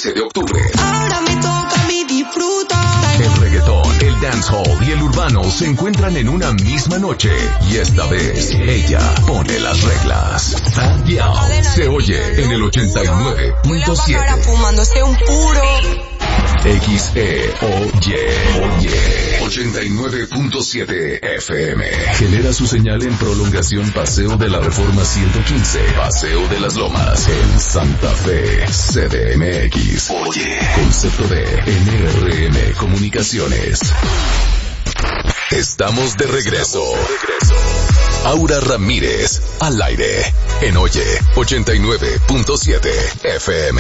15 de octubre. Ahora me toca a mí disfrutar. El reggaetón, el dancehall y el urbano se encuentran en una misma noche. Y esta vez, ella pone las reglas. Bad Gyal se oye en el 89.7. Fumándose un puro. XEOY 89.7 FM. Genera su señal en prolongación Paseo de la Reforma 115, Paseo de las Lomas, en Santa Fe, CDMX. Oye, concepto de NRM Comunicaciones. Estamos de regreso. Aura Ramírez, al aire, en Oye 89.7 FM.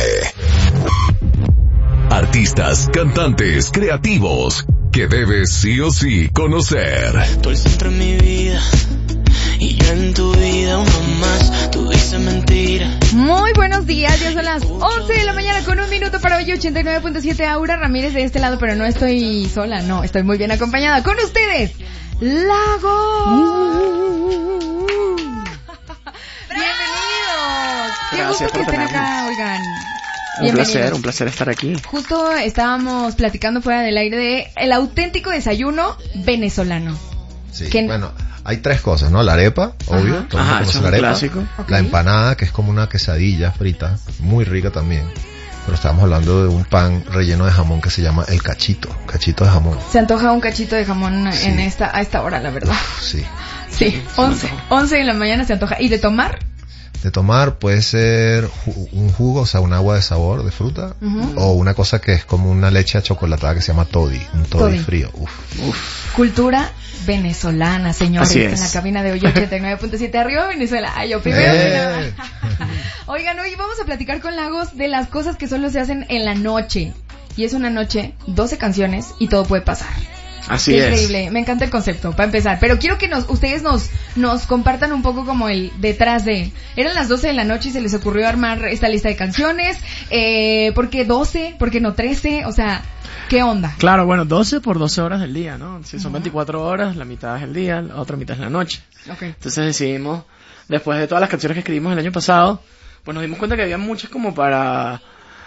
Artistas, cantantes, creativos, que debes sí o sí conocer. Tú el centro en mi vida, y yo en tu vida uno más, tú dices mentira. Muy buenos días, ya son las 11 de la mañana con un minuto para hoy, 89.7. Aura Ramírez de este lado, pero no estoy sola, no, estoy muy bien acompañada. Con ustedes, Lago. Bienvenidos. Qué gusto que estén acá, oigan. Un placer estar aquí. Justo estábamos platicando fuera del aire de el auténtico desayuno venezolano. Sí, bueno, hay tres cosas, ¿no? La arepa, obvio, todo el mundo conoce la arepa. Clásico. Okay. La empanada, que es como una quesadilla frita, muy rica también. Pero estamos hablando de un pan relleno de jamón que se llama el cachito de jamón. Se antoja un cachito de jamón Sí. a esta hora, la verdad. Sí. Sí, 11 de la mañana se antoja. ¿Y de tomar? De tomar puede ser un jugo, o sea, un agua de sabor de fruta, o una cosa que es como una leche achocolatada que se llama toddy, un toddy frío. Cultura venezolana, señores, Así es. en la cabina de hoy 89.7. Arriba Venezuela. Ay, yo primero. Oigan, hoy vamos a platicar con Lagos de las cosas que solo se hacen en la noche. Y es una noche, 12 canciones y todo puede pasar. Así Qué es. increíble, me encanta el concepto, para empezar. Pero quiero que ustedes nos compartan un poco como el detrás de... Eran las 12 de la noche y se les ocurrió armar esta lista de canciones. ¿Por qué 12? ¿Por qué no 13? O sea, ¿qué onda? Claro, bueno, 12 por 12 horas del día, ¿no? Si son 24 horas, la mitad es el día, la otra mitad es la noche. Okay. Entonces decidimos, después de todas las canciones que escribimos el año pasado, pues nos dimos cuenta que había muchas como para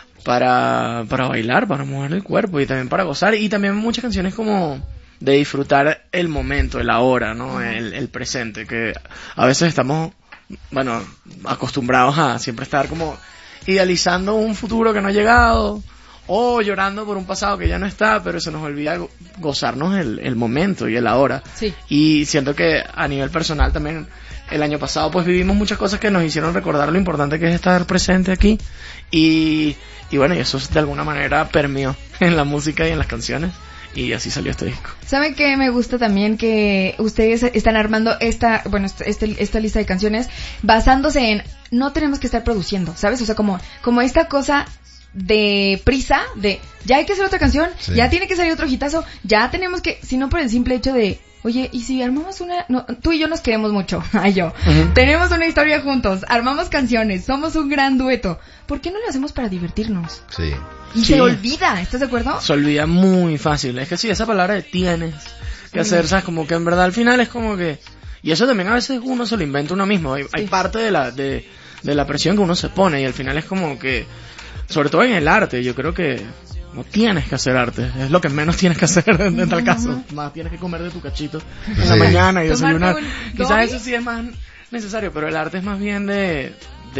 bailar, para mover el cuerpo y también para gozar, y también muchas canciones como de disfrutar el momento, el ahora, ¿no? El presente, que a veces estamos, bueno, acostumbrados a siempre estar como idealizando un futuro que no ha llegado, o llorando por un pasado que ya no está, pero se nos olvida gozarnos el momento y el ahora. Sí. Y siento que a nivel personal también el año pasado pues vivimos muchas cosas que nos hicieron recordar lo importante que es estar presente aquí, y bueno, y eso de alguna manera permeó en la música y en las canciones, y así salió este disco. ¿Saben qué me gusta también? Que ustedes están armando esta lista de canciones basándose en no tenemos que estar produciendo, ¿sabes? O sea, como esta cosa de prisa, de ya hay que hacer otra canción, Sí. ya tiene que salir otro hitazo, ya tenemos que, sino por el simple hecho de, oye, ¿y si armamos una? No, tú y yo nos queremos mucho, ay yo. Tenemos una historia juntos, armamos canciones, somos un gran dueto. ¿Por qué no lo hacemos para divertirnos? Sí. Y Sí. se olvida, ¿estás de acuerdo? Se olvida muy fácil. Es que sí, esa palabra de tienes que hacer, ¿sabes? Como que en verdad al final es como que... Y eso también a veces uno se lo inventa uno mismo. Hay parte de la presión que uno se pone, y al final es como que... Sobre todo en el arte, yo creo que no tienes que hacer arte. Es lo que menos tienes que hacer en tal caso. Más tienes que comer de tu cachito en la mañana y Tomarte desayunar. un Quizás doggy. eso sí es más necesario, pero el arte es más bien de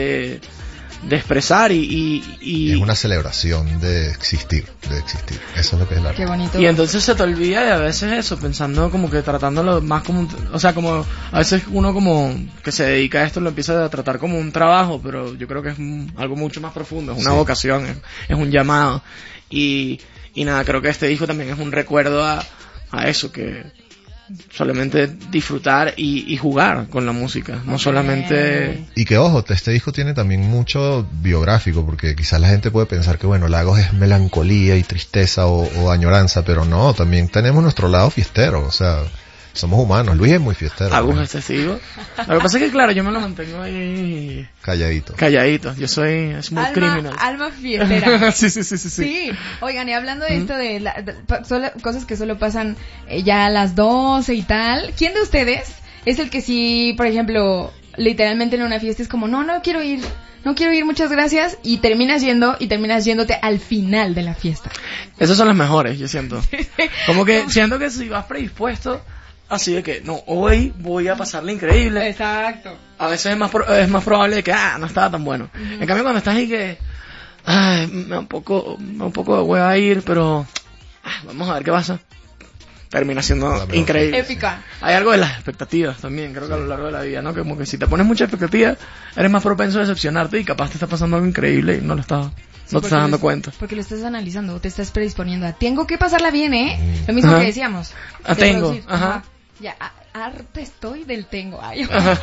expresar Y es una celebración de existir. Eso es lo que es el arte. Qué bonito. y entonces se te olvida de a veces eso, pensando como que tratándolo más como o sea, como a veces uno como que se dedica a esto lo empieza a tratar como un trabajo, pero yo creo que es algo mucho más profundo, es una Sí. vocación, es un llamado, y nada, creo que este disco también es un recuerdo a eso, que solamente disfrutar y jugar con la música, no solamente... Y que ojo, este disco tiene también mucho biográfico, porque quizás la gente puede pensar que bueno, Lagos es melancolía y tristeza o añoranza, pero no, también tenemos nuestro lado fiestero, o sea, somos humanos. Luis es muy fiestero. Agus ¿no? es testigo. Lo que pasa es que claro, yo me lo mantengo ahí Calladito. yo soy smooth criminal. Alma fiestera. sí. Sí, oigan, y hablando de esto de cosas que solo pasan ya a las 12 y tal, ¿quién de ustedes es el que si, por ejemplo, literalmente en una fiesta es como, no quiero ir, muchas gracias, y terminas yéndote al final de la fiesta. Esas son las mejores, yo siento. Como que siento que si vas predispuesto, así de que, no, hoy voy a pasarle increíble. Exacto. A veces es más probable de que, no estaba tan bueno. En cambio, cuando estás ahí que, me da un poco de hueva ir, pero, vamos a ver qué pasa. Termina siendo increíble. Épica. Hay algo de las expectativas también, creo que a lo largo de la vida, ¿no? Como que si te pones mucha expectativa, eres más propenso a decepcionarte y capaz te está pasando algo increíble y no te estás dando cuenta. Porque lo estás analizando, te estás predisponiendo a, tengo que pasarla bien, Lo mismo que decíamos. Tengo, ajá. Ya, harta estoy del tengo. Ay.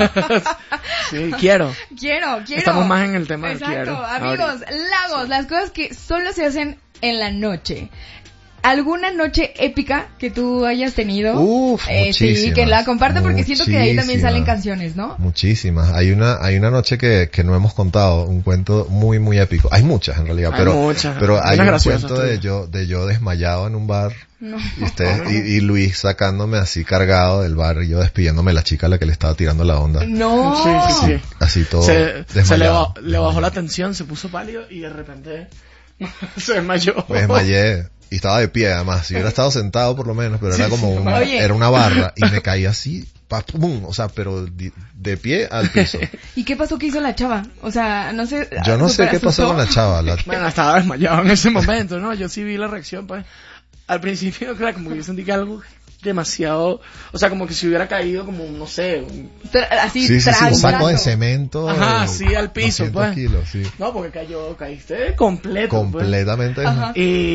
Sí, quiero. Estamos más en el tema del quiero. Exacto, amigos, Lagos, las cosas que solo se hacen en la noche. ¿Alguna noche épica que tú hayas tenido? Muchísimas. Sí, que la comparte porque siento que de ahí también salen canciones, ¿no? Muchísimas. Hay una noche que no hemos contado, un cuento muy, muy épico. Hay muchas en realidad, pero hay un cuento de yo desmayado en un bar. No. Y Luis sacándome así cargado del bar y yo despidiéndome de la chica a la que le estaba tirando la onda. No. Sí. Así todo desmayado. Le bajó la tensión, se puso pálido y de repente se desmayó. Me desmayé. Y estaba de pie además, si hubiera estado sentado por lo menos, pero era como era una barra y me caí así, ¡pum! O sea, pero de pie al piso. ¿Y qué pasó que hizo la chava? O sea, no sé. Yo no sé qué pasó con la chava. Bueno, estaba desmayado en ese momento, ¿no? Yo sí vi la reacción, pues. Al principio, claro, como que yo sentí que algo demasiado, o sea, como que si hubiera caído como, no sé, así, un saco de cemento. Ajá, sí, al piso, pues. Kilos, sí. No, porque caíste completamente. Pues.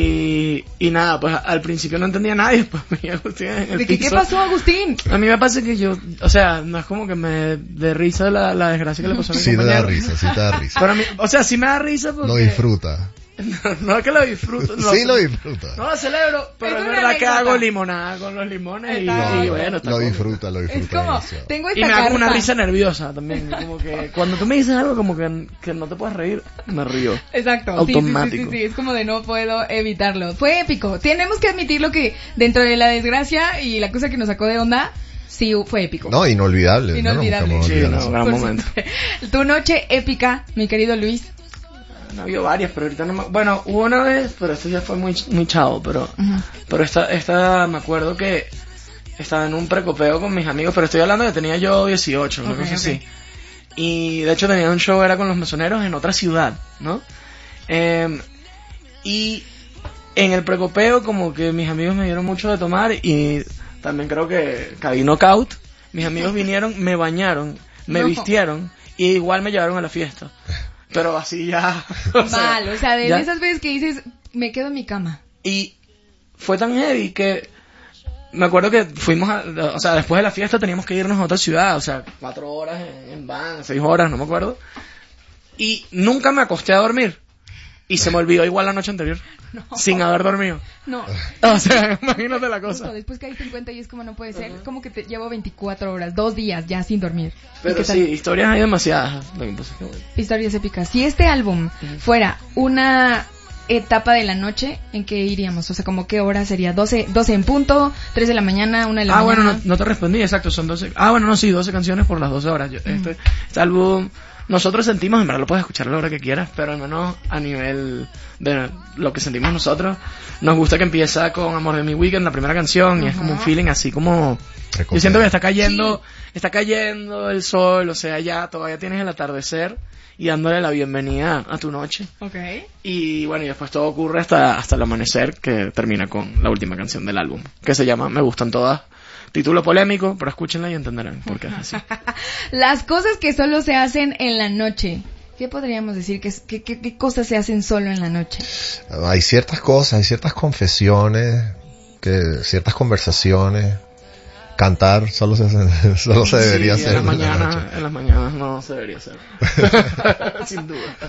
Y nada, pues al principio no entendía nada y después me iba Agustín en el piso. ¿Qué pasó, Agustín? A mí me pasa que yo, o sea, no es como que me dé risa la desgracia que le pasó a mi compañero. Sí te da risa. Pero a mí, o sea, sí me da risa porque... Lo disfruta. No es que lo disfruto. Sí lo disfruta. No lo celebro, pero es verdad que hago limonada con los limones y bueno, está lo disfruta. Es como, tengo esta y me carta. hago una risa nerviosa también, como que cuando tú me dices algo como que no te puedes reír, me río. Exacto. Automático. Sí, es como de no puedo evitarlo. Fue épico. Tenemos que admitirlo que dentro de la desgracia y la cosa que nos sacó de onda, sí fue épico. No, inolvidable. Sí, no, gran momento. Tu noche épica, mi querido Luis. No había varias, pero ahorita no me... Bueno, hubo una vez, pero esto ya fue muy chavo, pero esta me acuerdo que estaba en un precopeo con mis amigos, pero estoy hablando de que tenía yo 18, una cosa así. Y de hecho tenía un show, era con los mesoneros en otra ciudad, ¿no? Y en el precopeo como que mis amigos me dieron mucho de tomar y también creo que caí knockout. Mis amigos vinieron, me bañaron, me vistieron y igual me llevaron a la fiesta. Pero así ya... O sea, de esas veces que dices, me quedo en mi cama. Y fue tan heavy que... Me acuerdo que fuimos o sea, después de la fiesta teníamos que irnos a otra ciudad, o sea, 4 horas en van, 6 horas, no me acuerdo. Y nunca me acosté a dormir. Y se me olvidó igual la noche anterior. No. Sin haber dormido. No. O sea, imagínate la cosa. Justo, después caíste en cuenta y es como no puede ser. Como que te llevo 24 horas, 2 días ya sin dormir. Pero sí, historias hay demasiadas. Historias épicas. Si este álbum fuera una etapa de la noche, ¿en qué iríamos? O sea, como qué hora sería, 12 en punto, 3 de la mañana, 1 de la mañana. Bueno, no te respondí, exacto, son 12. Bueno, no, sí, 12 canciones por las 12 horas. Este álbum... Nosotros sentimos, en verdad lo puedes escuchar a la hora que quieras, pero al menos a nivel de lo que sentimos nosotros, nos gusta que empieza con Amor de mi Weekend, la primera canción, y es como un feeling así como... Yo siento que está cayendo el sol, o sea, ya todavía tienes el atardecer y dándole la bienvenida a tu noche. Okay. Y bueno, y después todo ocurre hasta el amanecer, que termina con la última canción del álbum, que se llama Me Gustan Todas. Título polémico, pero escúchenla y entenderán por qué es así. Las cosas que solo se hacen en la noche. ¿Qué podríamos decir? ¿Qué cosas se hacen solo en la noche? Hay ciertas cosas, hay ciertas confesiones, ciertas conversaciones. Cantar solo se debería hacer en las mañanas no se debería hacer. Sin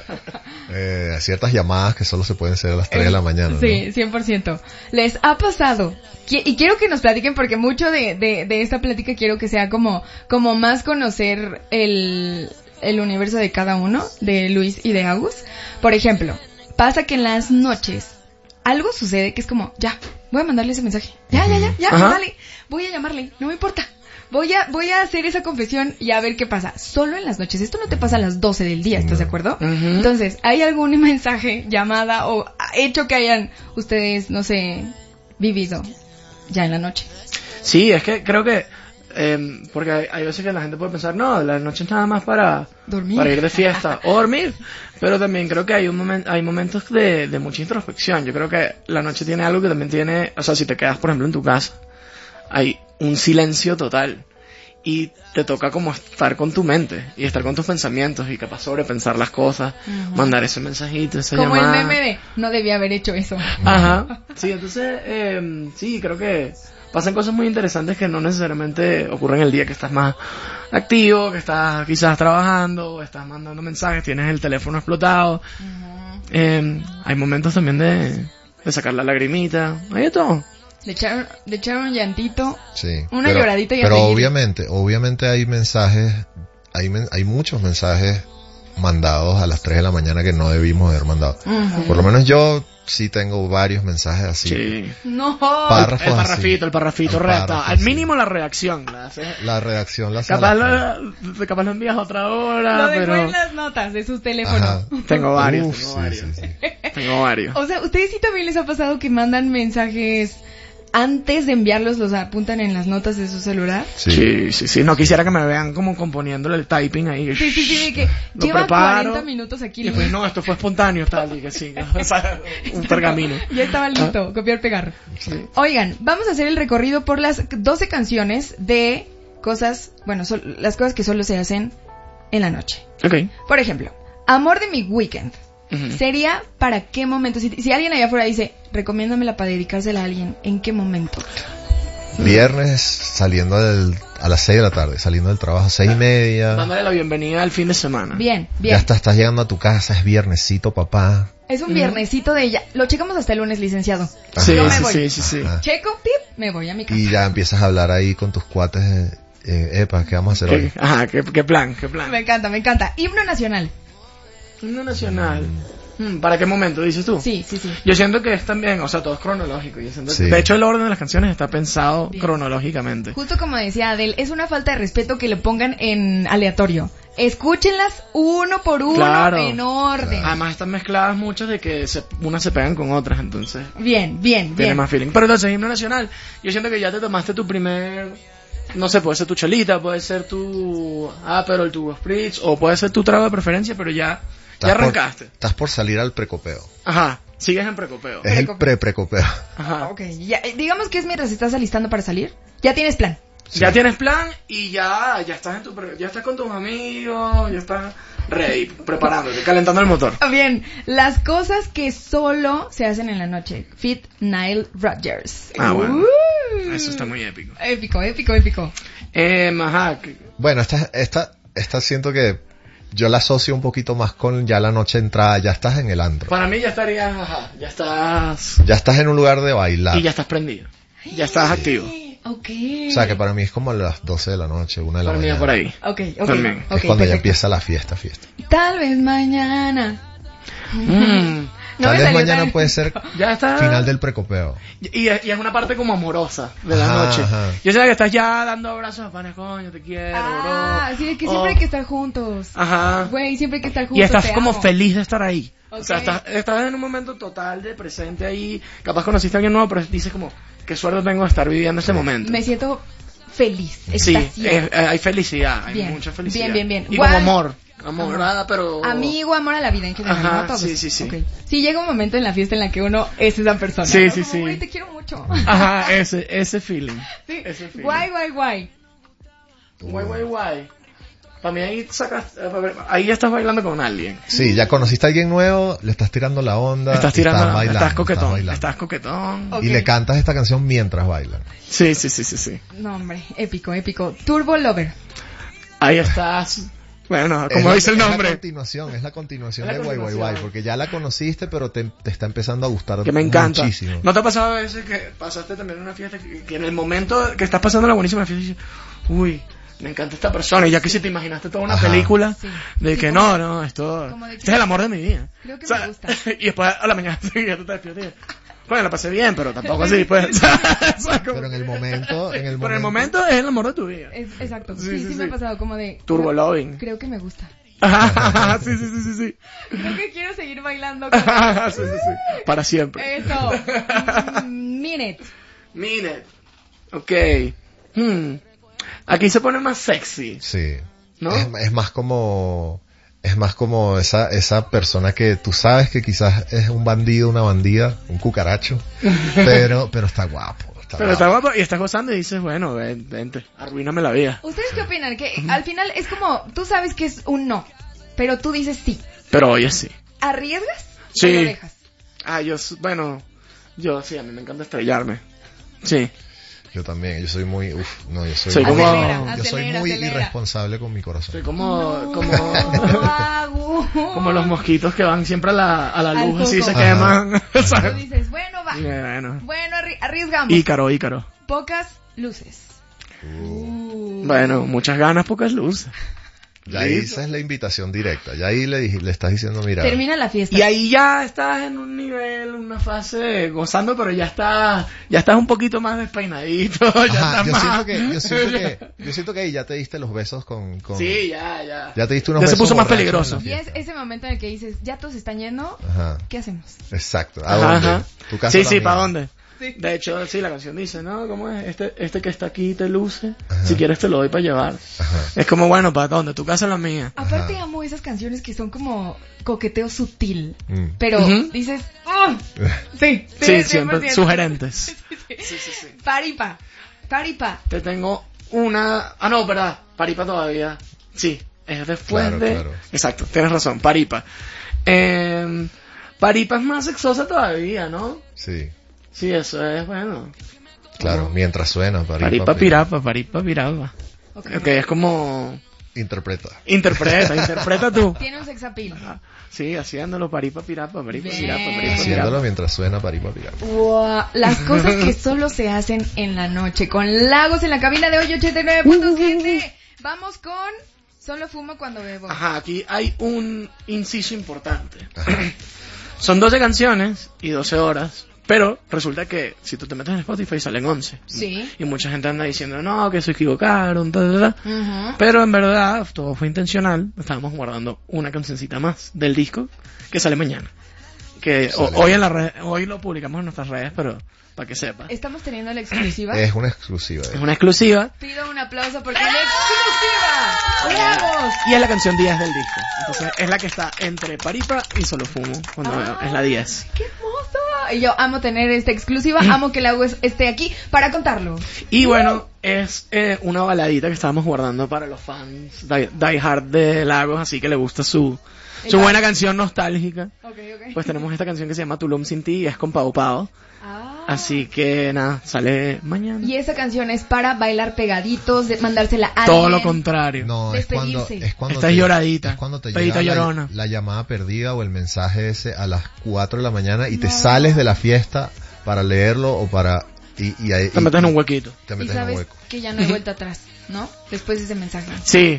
duda. Ciertas llamadas que solo se pueden hacer a las 3 de la mañana. Sí, ¿no? 100%. ¿Les ha pasado? Y quiero que nos platiquen porque mucho de esta plática quiero que sea como más conocer el universo de cada uno, de Luis y de Agus. Por ejemplo, pasa que en las noches algo sucede que es como, ya, voy a mandarle ese mensaje. Ya, dale, voy a llamarle, no me importa. voy a hacer esa confesión y a ver qué pasa. Solo en las noches. Esto no te pasa a las 12 del día, ¿estás de acuerdo? Entonces, ¿hay algún mensaje, llamada o hecho que hayan ustedes, no sé, vivido ya en la noche? Sí, es que creo que porque hay veces que la gente puede pensar, no, la noche es nada más para dormir, para ir de fiesta o dormir, pero también creo que hay momentos de mucha introspección. Yo creo que la noche tiene algo que también tiene, o sea, si te quedas por ejemplo en tu casa, hay un silencio total y te toca como estar con tu mente y estar con tus pensamientos y capaz sobrepensar las cosas, mandar ese mensajito, esa como llamada. el meme de no debía haber hecho eso. Ajá, sí, entonces sí, creo que pasan cosas muy interesantes que no necesariamente ocurren el día que estás más activo, que estás quizás trabajando, o estás mandando mensajes, tienes el teléfono explotado. Hay momentos también de sacar la lagrimita, hay de todo. Le echaron un llantito, Sí, una lloradita y a pero seguir. obviamente hay mensajes, hay muchos mensajes mandados a las 3 de la mañana que no debimos haber mandado. Por lo menos yo sí tengo varios mensajes así. Sí. No. Párrafos El así. parrafito El redactado. párrafo, Al sí. mínimo la redacción. La redacción la hace Capaz a lo envías a otra hora, Lo dejó pero en las notas de sus teléfonos. Ajá. tengo varios, Uf, tengo sí, varios. sí, sí. Tengo varios. O sea, ¿ustedes sí también les ha pasado que mandan mensajes antes de enviarlos, los apuntan en las notas de su celular? Sí. No quisiera que me vean como componiéndole el typing ahí. Sí, de que Lo lleva preparo, 40 minutos aquí. Y después, no, esto fue espontáneo, tal, y que sí. O sea, un pergamino. Ya estaba listo, copiar, pegar. Sí. Oigan, vamos a hacer el recorrido por las 12 canciones de cosas, bueno, las cosas que solo se hacen en la noche. Ok. Por ejemplo, Amor de mi Weekend. Ujú. ¿Sería para qué momento? Si alguien allá afuera dice, recomiéndamela para dedicársela a alguien, ¿en qué momento? Viernes saliendo a las 6 de la tarde, saliendo del trabajo, 6:30. Dándole la bienvenida al fin de semana. Bien. Ya estás llegando a tu casa, es viernesito, papá. Es un viernesito de ella. Lo checamos hasta el lunes, licenciado. Sí, Yo me voy. sí. Ajá. Checo, pip, me voy a mi casa. Y ya empiezas a hablar ahí con tus cuates, epa, ¿qué vamos a hacer hoy? Ajá, ¿qué plan? Me encanta. Himno nacional. Himno nacional. ¿Para qué momento dices tú? Sí. Yo siento que es también, o sea, todo es cronológico. Yo siento Sí. de hecho, el orden de las canciones está pensado Bien. cronológicamente. Justo como decía Adel, es una falta de respeto que le pongan en aleatorio. Escúchenlas uno por uno, Claro. en orden. Además están mezcladas muchas de que unas se pegan con otras, entonces Bien. tiene más feeling. Pero entonces, himno nacional, yo siento que ya te tomaste tu primer, no sé, puede ser tu chelita, puede ser tu pero el tubo spritz, o puede ser tu trago de preferencia, pero ya arrancaste. Estás por salir al precopeo. Ajá, sigues en precopeo. Es el pre-precopeo. Ajá. Ok, ya, digamos que es mientras estás alistando para salir. Ya tienes plan. Ya tienes plan y ya estás ya estás con tus amigos, ya estás ready, preparándote, calentando el motor. Bien, las cosas que solo se hacen en la noche. Fit Nile Rodgers. Bueno. Eso está muy épico. Épico. Ajá. Bueno, esta siento que yo la asocio un poquito más con ya la noche entrada, ya estás en el antro. Para mí ya estarías, ya estás... Ya estás en un lugar de bailar. Y ya estás prendido. Ya estás activo. Ok. O sea que para mí es como a las 12 de la noche, 1 de la Para mí mañana. es por ahí. Ok. También. Es cuando ya empieza la fiesta. Tal vez mañana. No Tal me vez salió mañana tan- puede ser Ya está. final del precopeo. Y es una parte como amorosa de la Ajá, noche. ajá. Yo sé que estás ya dando abrazos a panes, coño, te quiero, bro. Sí, es que Oh. siempre hay que estar juntos. Ajá. Güey, siempre hay que estar juntos. Y estás te como amo. feliz de estar ahí. O Ok. sea, estás en un momento total de presente ahí. Capaz conociste a alguien nuevo, pero dices como, qué suerte tengo de estar viviendo este momento. Me siento feliz, Sí, extasiada. hay felicidad, hay Bien, mucha felicidad. bien. Y Guay. como amor, nada, pero... Amigo, amor a la vida en general, Ajá, ¿no? Todos. sí. Ok. Sí, llega un momento en la fiesta en la que uno es esa persona. Sí, ¿no? sí, Como, sí. Güey, te quiero mucho. Ajá, ese feeling. Sí. Ese feeling. Guay. Guay. Para mí ahí estás bailando con alguien. Sí, ya conociste a alguien nuevo, le estás tirando la onda. Estás tirando, bailando, estás coquetón. bailando. Estás coquetón. Ok. Y le cantas esta canción mientras bailan. Sí. No, hombre, épico. Turbo Lover. Ahí estás. Bueno, como dice el nombre. Es la continuación Es la de Guay, continuación. porque ya la conociste, pero te está empezando a gustar Que me encanta. muchísimo. ¿No te ha pasado a veces que pasaste también en una fiesta que en el momento que estás pasando la buenísima fiesta dices, uy, me encanta esta persona, y ya que si te imaginaste toda una Ajá. película Sí. de Sí, que como- no, esto como de que- este es el amor de mi vida. Creo que O sea, me gusta. Y después a la mañana ya tú te despiertas y Bueno, la pasé bien, pero tampoco así, pues. Pero en el momento, Pero en el momento es el amor de tu vida. Exacto. Sí, Sí, sí, me ha sí. pasado como de... Turbo loving. Creo que me gusta. Sí. Creo que quiero seguir bailando con... Sí. Para siempre. Eso. Minute. Minute. Ok. Aquí se pone más sexy, Sí. ¿no? Es más como esa persona que tú sabes que quizás es un bandido, una bandida, un cucaracho, pero está guapo. Pero está guapo y estás gozando y dices, bueno, vente, arruíname la vida. ¿Ustedes qué opinan? Que al final es como, tú sabes que es un no, pero tú dices sí. Pero oye, sí. ¿Arriesgas? Sí. ¿O lo dejas? Yo sí, a mí me encanta estrellarme. Sí. Yo también, yo soy muy, yo soy Soy como- yo soy muy acelera. irresponsable con mi corazón. Soy como Como los mosquitos que van siempre a la Al luz así foco. se queman. Tú dices, bueno, va. Bueno. Bueno, arriesgamos. Ícaro. Pocas luces. Bueno, muchas ganas, pocas luces. Ya ahí Listo. esa es la invitación directa. Ya ahí le estás diciendo, mira, Termina la fiesta. Y ahí ya estás en un nivel, una fase gozando, pero ya estás un poquito más despeinadito, ya ajá, estás más... yo siento que ahí ya te diste los besos con Sí, ya. ya te diste unos Ya se besos puso más borrachos peligroso. en la Y es fiesta. ese momento en el que dices, ya todos se están yendo, Ajá, ¿qué hacemos? exacto. ¿A dónde? Ajá. ¿Tu casa Sí, también? ¿para dónde? Sí. De hecho, sí, la canción dice, ¿no? ¿Cómo es? Este que está aquí te luce, Ajá. si quieres te lo doy para llevar. Ajá. Es como, bueno, ¿para dónde? ¿Tu casa o la mía? Aparte amo esas canciones que son como coqueteo sutil, Mm. pero Ujú. dices, ¡oh! Sí, Sí, siempre 100%. sugerentes. Sí. Paripa. Te tengo una... Ah, no, verdad, Paripa todavía. Sí, es después Claro, de... claro. Exacto, tienes razón, Paripa. Paripa es más sexosa todavía, ¿no? Sí, Sí, eso es, bueno. claro, mientras suena, Paripa, pirapa. Ok, es como... interpreta. Interpreta tú. Tiene un sex appeal. Sí, haciéndolo, paripa, pirapa. Bien. Haciéndolo mientras suena Paripa Pirapa. Wow, las cosas que solo se hacen en la noche. Con Lagos en la cabina de hoy 89.7. Vamos con Solo fumo cuando bebo. Ajá, aquí hay un inciso importante. Son 12 canciones y 12 horas. Pero resulta que si tú te metes en Spotify salen 11. Sí. Y mucha gente anda diciendo, no, que se equivocaron, ta. Ujú. Pero en verdad, todo fue intencional. Estábamos guardando una cancioncita más del disco que sale mañana. Que hoy lo publicamos en nuestras redes, pero para que sepa. Estamos teniendo la exclusiva. Es una exclusiva. Es una exclusiva Pido un aplauso porque la exclusiva. ¡Lagos! y es la canción 10 del disco. Entonces es la que está entre Paripa y Solo Fumo, cuando es la 10. ¡Qué hermoso! Y yo amo tener esta exclusiva, amo que Lagos esté aquí para contarlo. Y bueno, es una baladita que estábamos guardando para los fans die hard de Lagos, así que le gusta su buena canción nostálgica. Ok. Pues tenemos esta canción que se llama Tulum Sin Ti y es con Pau Pau. Ah. Así que nada, sale mañana. Y esa canción es para bailar pegaditos, de mandársela a Todo alguien. lo contrario. No, Despedirse. es cuando Esta es lloradita. Es cuando te Pedita llega llorona. la llamada perdida o el mensaje ese a las 4 de la mañana y te sales de la fiesta para leerlo o para... Y ahí Te metes en un huequito. Te Y metes en un sabes hueco. que ya no hay vuelta atrás, ¿no? Después de ese mensaje. Sí,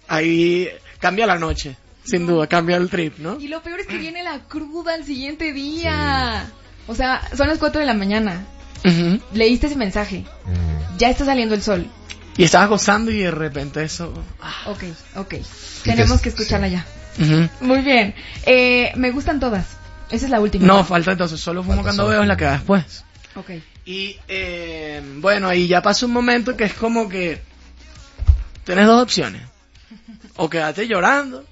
ahí cambia la noche, sin duda, cambia el trip, ¿no? Y lo peor es que viene la cruda al siguiente día. O sea, son las 4 de la mañana. Ujú. Leíste ese mensaje. Mm. Ya está saliendo el sol. Y estabas gozando y de repente eso... Ok. Tenemos que escucharla sí. ya. Ujú. Muy bien. Me gustan todas. Esa es la última. No, falta entonces, Solo Fumo Falta cuando Solo veo es la Fumo. que va después. Ok. Y bueno, ahí ya pasa un momento que es como que tienes dos opciones. O quedarte llorando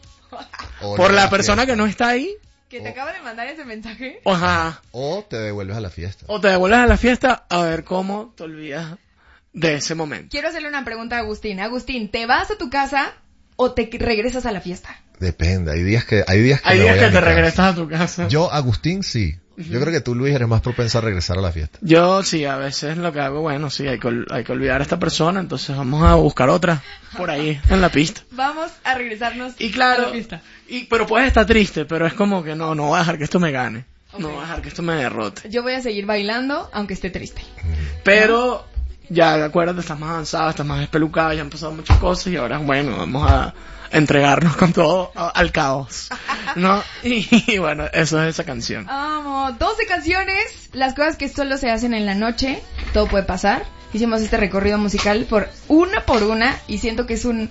O por ir a la persona fiesta. que no está ahí, Que te acaba de mandar ese mensaje. o, ajá, O te devuelves a la fiesta. o te devuelves a la fiesta a ver cómo te olvidas de ese momento. Quiero hacerle una pregunta a Agustín. Agustín, ¿te vas a tu casa o te regresas a la fiesta? Depende, hay días que Hay me días voy a que mi te casa. regresas a tu casa. Yo, Agustín, sí. Yo creo que tú, Luis, eres más propenso a regresar a la fiesta. Yo sí, a veces lo que hago, bueno, sí, hay que olvidar a esta persona, entonces vamos a buscar otra por ahí en la pista. Vamos a regresarnos Y a claro, la fiesta. pero puedes estar triste, pero es como que no voy a dejar que esto me gane. Ok. No voy a dejar que esto me derrote. Yo voy a seguir bailando, aunque esté triste. Pero ya acuérdate, estás más avanzado, estás más espelucado, ya han pasado muchas cosas y ahora, bueno, vamos a entregarnos con todo al caos, ¿no? Y bueno, eso es esa canción. Vamos, 12 canciones, las cosas que solo se hacen en la noche, todo puede pasar. Hicimos este recorrido musical por una y siento que es un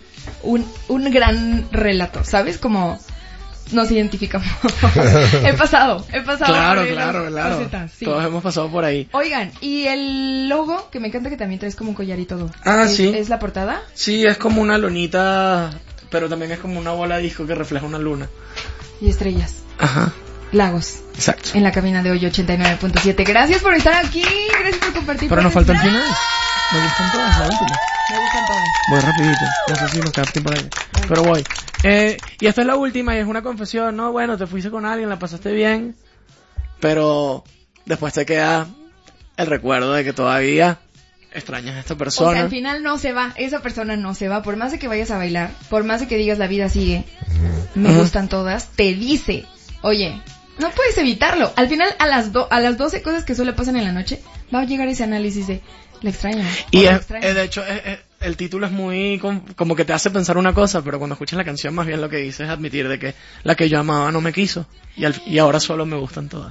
gran relato, ¿sabes? Como nos identificamos. He pasado. Claro. Facetas, sí. Todos hemos pasado por ahí. Oigan, y el logo, que me encanta que también traes como un collar y todo. Sí. ¿Es la portada? Sí, es como una lunita, pero también es como una bola de disco que refleja una luna. Y estrellas. Ajá. Lagos. Exacto. En la cabina de hoy 89.7. Gracias por estar aquí, gracias por compartir. Pero nos falta el final. Me gustan todas, la última. Me gustan todas. Voy rapidito, no sé si nos queda tiempo ahí, pero voy. Y esta es la última y es una confesión, ¿no? Bueno, te fuiste con alguien, la pasaste bien, pero después te queda el recuerdo de que todavía extrañas a esta persona. O sea, al final no se va, esa persona no se va, por más de que vayas a bailar, por más de que digas la vida sigue, me gustan todas, te dice, oye, no puedes evitarlo. Al final, a las 12 cosas que solo pasan en la noche, va a llegar ese análisis de, le extraño. Y de hecho, el título es muy como que te hace pensar una cosa, pero cuando escuchas la canción más bien lo que dice es admitir de que la que yo amaba no me quiso y ahora solo me gustan todas.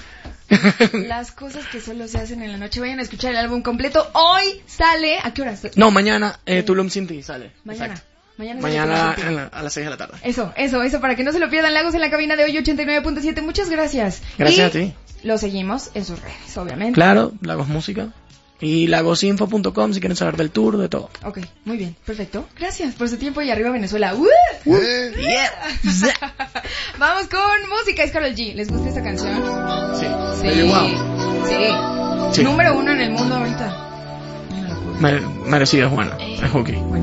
Las cosas que solo se hacen en la noche. Vayan a escuchar el álbum completo. Hoy sale, ¿a qué hora? No, mañana Tulum Sin Ti sale. Mañana. Exacto. Mañana a las 6 de la tarde. Eso, para que no se lo pierdan. Lagos en la cabina de hoy 89.7. Muchas gracias. Gracias a ti. Lo seguimos en sus redes, obviamente. Claro, Lagos Música. Y lagosinfo.com si quieren saber del tour, de todo. Ok, muy bien, perfecto. Gracias por su tiempo y arriba Venezuela. Yeah. Vamos con música, es Karol G. ¿Les gusta esta canción? Sí. Wow. Sí. Número 1 en el mundo ahorita. Merecido, es buena. Es hooky.